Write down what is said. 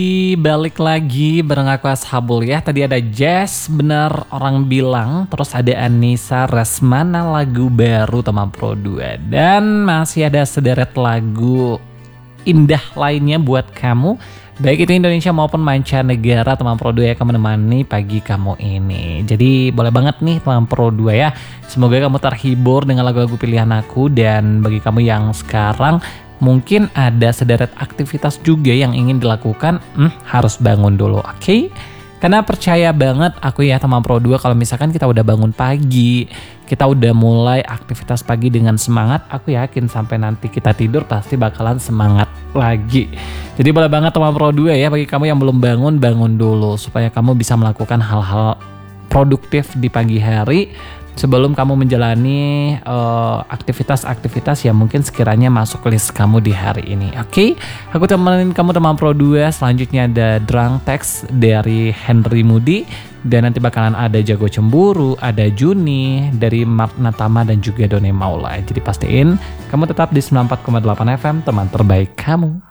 Balik lagi bareng aku Ashabul ya. Tadi ada Jazz, bener orang bilang. Terus ada Anissa Resmana, lagu baru Teman Pro 2. Dan masih ada sederet lagu indah lainnya buat kamu. Baik itu Indonesia maupun mancanegara, Teman Pro 2 akan menemani pagi kamu ini. Jadi boleh banget nih Teman Pro 2 ya. Semoga kamu terhibur dengan lagu-lagu pilihan aku. Dan bagi kamu yang sekarang mungkin ada sederet aktivitas juga yang ingin dilakukan, harus bangun dulu, oke? Karena percaya banget aku ya Teman Pro 2, kalau misalkan kita udah bangun pagi, kita udah mulai aktivitas pagi dengan semangat, aku yakin sampai nanti kita tidur pasti bakalan semangat lagi. Jadi boleh banget Teman Pro 2 ya, bagi kamu yang belum bangun, bangun dulu supaya kamu bisa melakukan hal-hal produktif di pagi hari sebelum kamu menjalani aktivitas-aktivitas yang mungkin sekiranya masuk list kamu di hari ini. Oke? Aku temenin kamu Teman Pro 2. Selanjutnya ada Drunk Text dari Henry Moody. Dan nanti bakalan ada Jago Cemburu, ada Juni dari Mark Natama dan juga Done Maula. Jadi pastiin kamu tetap di 94,8 FM, teman terbaik kamu.